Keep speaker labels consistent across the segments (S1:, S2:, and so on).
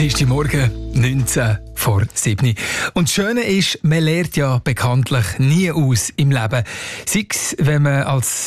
S1: Dienstag Morgen, 19 vor 7. Und das Schöne ist, man lernt ja bekanntlich nie aus im Leben. Sei es, wenn man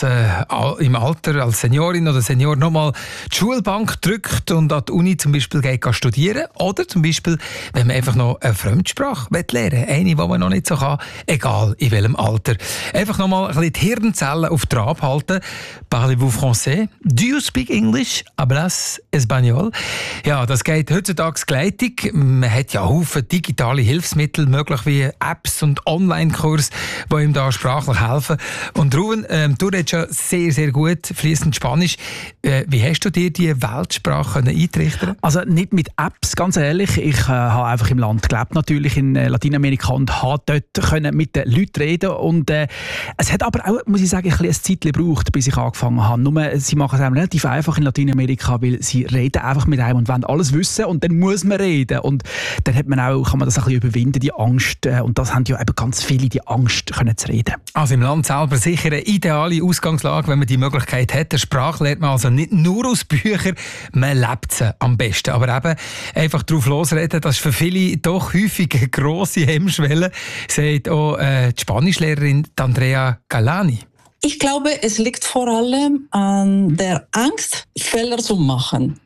S1: im Alter als Seniorin oder Senior nochmal die Schulbank drückt und an die Uni zum Beispiel geht studieren. Oder zum Beispiel, wenn man einfach noch eine Fremdsprache lernen will. Eine, die man noch nicht so kann, egal in welchem Alter. Einfach nochmal ein bisschen die Hirnzellen auf Trab halten. Parlez-vous français? Do you speak English? Hablas español? Ja, das geht heutzutage gleitig. Man hat ja Haufen digitale Hilfsmittel, möglich wie Apps und Online-Kurse, die ihm da sprachlich helfen. Und Ruben, du redest ja sehr, sehr gut fließend Spanisch. Wie hast du dir die Weltsprache eintrichtern?
S2: Also nicht mit Apps, ganz ehrlich. Ich habe einfach im Land gelebt, natürlich in Lateinamerika, und habe dort können mit den Leuten reden. Und es hat aber auch, muss ich sagen, ein Zeit gebraucht, bis ich angefangen habe. Nur, sie machen es einem relativ einfach in Lateinamerika, weil sie reden einfach mit einem und wollen alles wissen, und dann muss man reden. Und dann hat man auch, kann man das ein bisschen überwinden, die Angst. Und das haben ja eben ganz viele, die Angst, können zu reden.
S1: Also im Land selber sicher eine ideale Ausgangslage, wenn man die Möglichkeit hat. Eine Sprache lernt man also nicht nur aus Büchern, man lebt sie am besten. Aber eben einfach drauf losreden, das ist für viele doch häufig eine grosse Hemmschwelle, sagt auch die Spanischlehrerin Andrea Galani.
S3: Ich glaube, es liegt vor allem an der Angst, Fehler zu machen.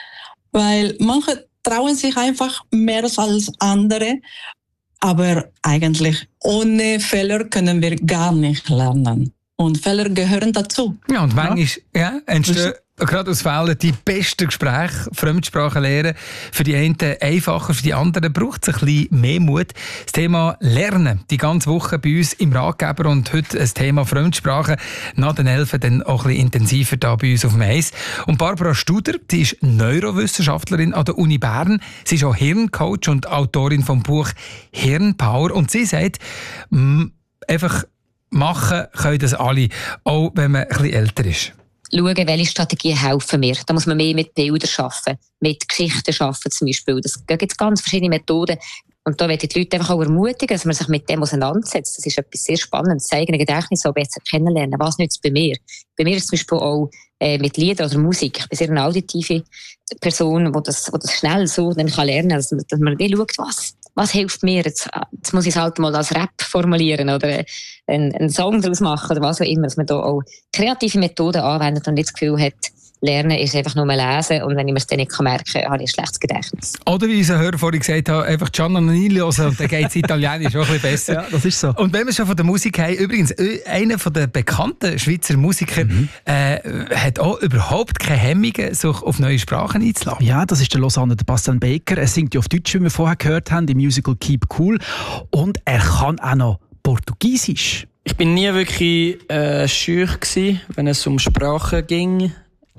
S3: Weil manche trauen sich einfach mehr als andere. Aber eigentlich ohne Fehler können wir gar nicht lernen. Und Fehler gehören dazu.
S1: Ja, und manchmal entstehen gerade aus Fehlern die besten Gespräche, Fremdsprachen lernen. Für die einen einfacher, für die anderen braucht es ein bisschen mehr Mut. Das Thema Lernen, die ganze Woche bei uns im Ratgeber, und heute ein Thema Fremdsprachen. Nach den 11 dann auch ein bisschen intensiver da bei uns auf dem Eis. Und Barbara Studer, die ist Neurowissenschaftlerin an der Uni Bern. Sie ist auch Hirncoach und Autorin vom Buch Hirnpower. Und sie sagt, einfach machen können das alle, auch wenn man ein bisschen älter ist.
S4: Schauen, welche Strategien helfen mir. Da muss man mehr mit Bildern arbeiten, mit Geschichten arbeiten zum Beispiel. Das gibt ganz verschiedene Methoden. Und da möchte ich die Leute einfach auch ermutigen, dass man sich mit dem auseinandersetzt. Das ist etwas sehr Spannendes, das eigene Gedächtnis auch besser kennenlernen. Was nützt es bei mir? Bei mir ist es zum Beispiel auch mit Liedern oder Musik. Ich bin sehr eine auditive Person, die das schnell so dann lernen kann, dass man wie schaut, was hilft mir? Jetzt muss ich es halt mal als Rap formulieren oder einen Song daraus machen oder was auch immer, dass man da auch kreative Methoden anwendet und nicht das Gefühl hat, Lernen ist einfach nur lesen, und wenn ich mir es dann nicht merken kann, habe ich ein schlechtes Gedächtnis.
S1: Oder wie unser Hörer vorhin gesagt hat, einfach Gianna Nannini hören und dann geht es Italienisch auch ein bisschen besser.
S2: Ja, das ist so.
S1: Und wenn wir schon von der Musik haben, übrigens, einer der bekannten Schweizer Musiker hat auch überhaupt keine Hemmungen, sich auf neue Sprachen einzulassen.
S2: Ja, das ist der Lausanne, der Bastian Baker. Er singt ja auf Deutsch, wie wir vorher gehört haben, im Musical Keep Cool. Und er kann auch noch Portugiesisch.
S5: Ich bin nie wirklich scheu gewesen, wenn es um Sprachen ging.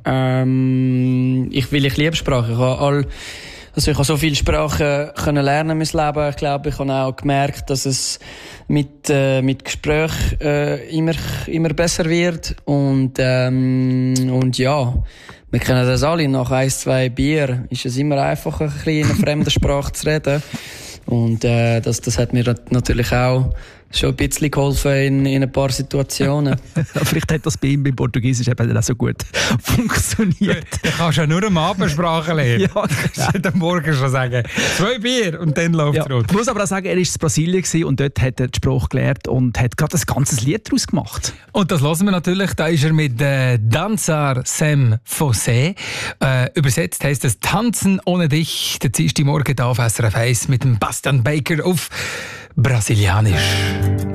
S5: Ich liebe Sprachen. Ich habe so viele Sprachen können lernen in meinem Leben. Ich glaube, ich habe auch gemerkt, dass es mit Gespräch immer besser wird. Und ja, wir kennen das alle. Nach 1-2 Bier ist es immer einfacher, ein bisschen in einer fremden Sprache zu reden. Und das hat mir natürlich auch schon ein bisschen geholfen in ein paar Situationen.
S2: Vielleicht hat das bei ihm beim Portugiesisch eben auch so gut funktioniert.
S1: Du kannst ja nur am Abend Sprache lernen.
S2: Ja,
S1: genau. Du am Morgen schon sagen, 2 Bier und dann läuft es rund.
S2: Ich muss aber auch sagen, er war in Brasilien und dort hat er die Sprache gelernt und hat gerade ein ganzes Lied daraus gemacht.
S1: Und das hören wir natürlich. Da ist er mit Dançar Sem Fossé. Übersetzt heisst es Tanzen ohne dich. Der Dienstag Morgen da auf SRF 1 mit dem Bastian Baker auf Brasilianisch.